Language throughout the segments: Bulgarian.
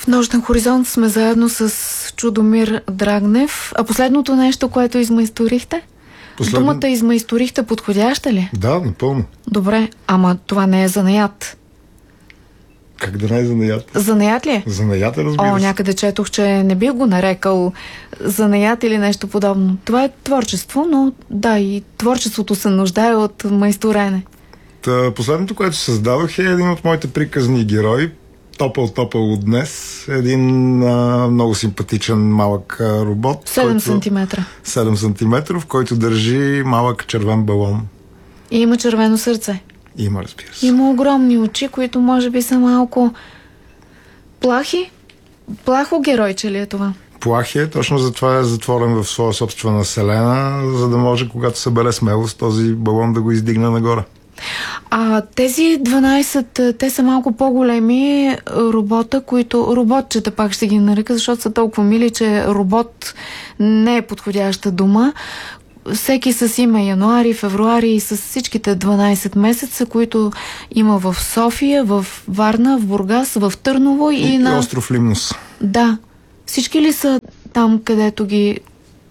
Нощен хоризонт сме заедно с Чудомир Драгнев. А последното нещо, което измайсторихте? Думата измайсторихте подходяща ли? Да, напълно. Добре, ама това не е занаят. Как да не е занаят? Занаят ли е? Занаят е, разбира се. Някъде четох, че не бих го нарекал занаят или нещо подобно. Това е творчество, но да, и творчеството се нуждае от майсторене. Последното, което създавах, е един от моите приказни герои. Топъл от днес. Един много симпатичен малък робот. 7 сантиметра. 7 сантиметров, който държи малък червен балон. И има червено сърце. Има, разбира се. Има огромни очи, които може би са малко плахи. Плахо геройче ли е това? Плах е, точно затова е затворен в своя собствена вселена, за да може, когато събере смелост, този балон да го издигне нагоре. Тези 12, те са малко по-големи роботчета, пак ще ги нарека, защото са толкова мили, че робот не е подходяща дума. Всеки с име януари, февруари и с всичките 12 месеца, които има в София, в Варна, в Бургас, в Търново и на остров Лимнос. Да. Всички ли са там, където ги...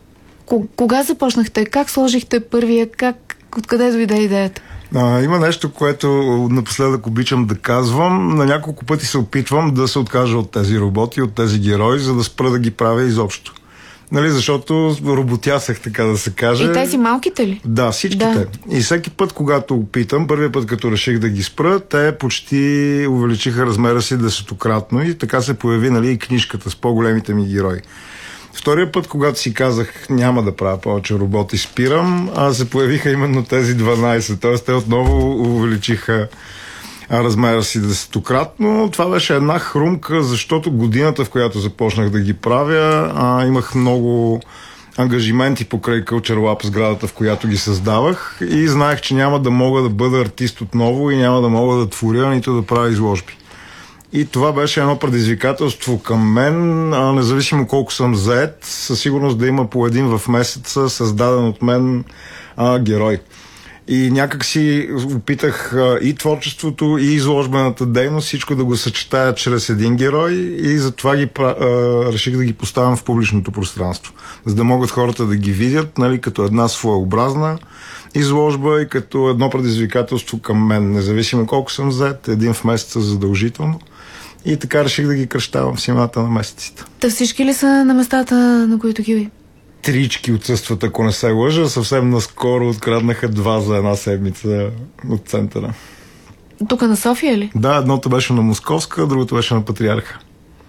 Кога започнахте? Как сложихте първия? Откъде дойде идеята? Има нещо, което напоследък обичам да казвам. На няколко пъти се опитвам да се откажа от тези роботи, от тези герои, за да спра да ги правя изобщо. Нали, защото роботясах, така да се каже. И тези малките ли? Да, всичките. Да. И всеки път, когато опитам, първият път, като реших да ги спра, те почти увеличиха размера си десетократно и така се появи, нали, и книжката с по-големите ми герои. Втория път, когато си казах няма да правя повече роботи, спирам, се появиха именно тези 12. Т.е. те отново увеличиха размера си десетократно. Това беше една хрумка, защото годината, в която започнах да ги правя, имах много ангажименти покрай Culture Lab, сградата, в която ги създавах, и знаех, че няма да мога да бъда артист отново и няма да мога да творя, нито да правя изложби. И това беше едно предизвикателство към мен, независимо колко съм заед, със сигурност да има по един в месеца създаден от мен герой. И някак си опитах и творчеството, и изложбената дейност, всичко да го съчетая чрез един герой, и затова реших да ги поставям в публичното пространство. За да могат хората да ги видят, нали, като една своеобразна изложба и като едно предизвикателство към мен, независимо колко съм зает, един в месеца задължително. И така реших да ги кръщавам в симата на месеците. Та всички ли са на местата, на които ги... Трички отсъстват, ако не се лъжа. Съвсем наскоро откраднаха 2 за една седмица от центъра. Тук на София ли? Да, едното беше на Московска, другото беше на Патриарха.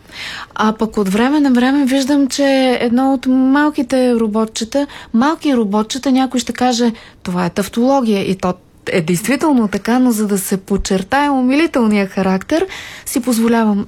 А пък от време на време виждам, че едно от малки роботчета, някой ще каже, това е тавтология, и то е действително така, но за да се подчертае умилителния характер, си позволявам.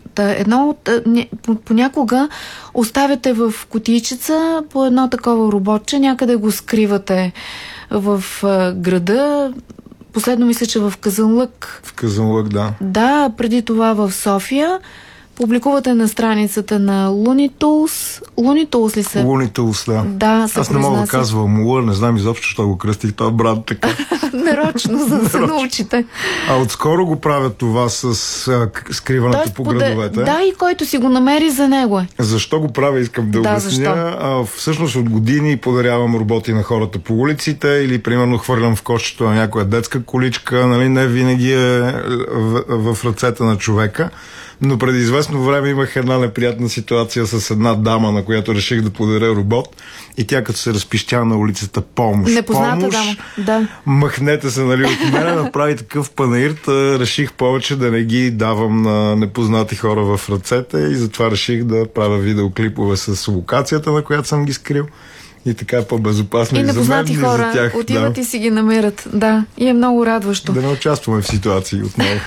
Понякога оставяте в кутийчица по едно такова роботче, някъде го скривате в града. Последно мисля, че в Казанлък. В Казанлък, да. Да, преди това в София. Публикувате на страницата на Looney Tunes. Looney Tunes ли са? Looney Tunes, да. Да, аз не мога да казвам Луа, не знам изобщо, що го кръстих този брат така. Нарочно, за да се научите. Отскоро го правят това с скриването по градовете. Да, и който си го намери, за него е. Защо го правя, искам да обясня. Всъщност от години подарявам роботи на хората по улиците, или примерно хвърлям в кошчето на някоя детска количка, нали, не винаги е в ръцете на човека. Но преди известно време имах една неприятна ситуация с една дама, на която реших да подаря робот, и тя, като се разпищя на улицата, помощ. Непозната дама, да. Махнете се, нали, от мене, направи такъв панаир, реших повече да не ги давам на непознати хора в ръцете, и затова реших да правя видеоклипове с локацията, на която съм ги скрил. И така е по-безопасно и за мен, и за тях. Отиват и си ги намерят. Да, и е много радващо. Да не участваме в ситуации отново.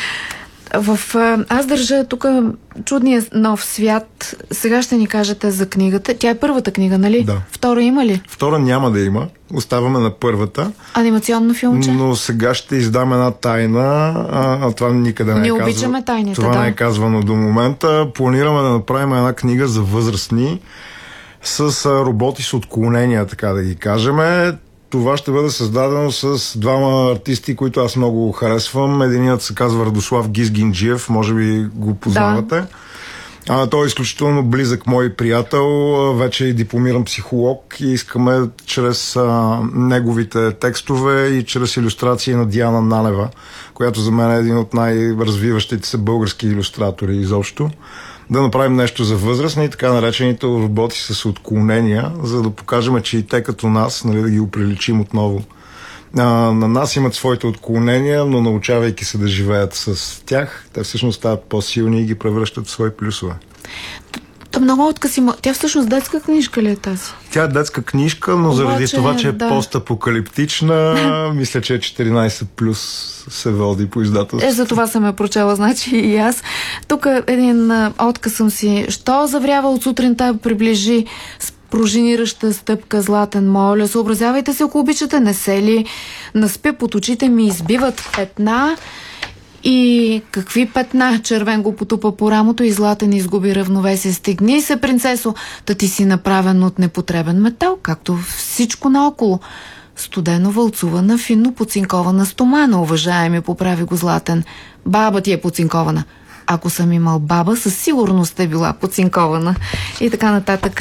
Аз държа тук Чудния нов свят. Сега ще ни кажете за книгата. Тя е първата книга, нали? Да. Втора има ли? Втора няма да има. Оставаме на първата. Анимационно филмче? Но сега ще издам една тайна. Това никъде не е казвано. Ние обичаме тайните, това не е казвано до момента. Планираме да направим една книга за възрастни с роботи с отклонения, така да ги кажем. Това ще бъде създадено с двама артисти, които аз много харесвам. Единият се казва Радослав Гизгинджиев, може би го познавате. Той е изключително близък мой приятел, вече е дипломиран психолог и искаме чрез неговите текстове и чрез илюстрации на Диана Нанева, която за мен е един от най-развиващите се български илюстратори изобщо, да направим нещо за възрастни и така наречените роботи с отклонения, за да покажем, че и те като нас, нали, да ги оприличим отново. На нас имат своите отклонения, но научавайки се да живеят с тях, те всъщност стават по-силни и ги превръщат в свои плюсове. Много откъси. Тя всъщност детска книжка ли е тази? Тя е детска книжка, но заради това, че е постапокалиптична, мисля, че 14 плюс се води по издателството. За това съм я прочела, значи и аз. Тук един отказ съм си. Що заврява от сутринта приближи с пружинираща стъпка златен, моля, съобразявайте се, ако обичате, не се ли наспя под очите ми избиват петна. И какви петна? Червен го потупа по рамото и златен изгуби равновесие. Стегни се, принцесо, та ти си направен от непотребен метал, както всичко наоколо. Студено вълцувана, финно поцинкована стомана, уважаеми, поправи го златен. Баба ти е поцинкована. Ако съм имал баба, със сигурност е била поцинкована. И така нататък.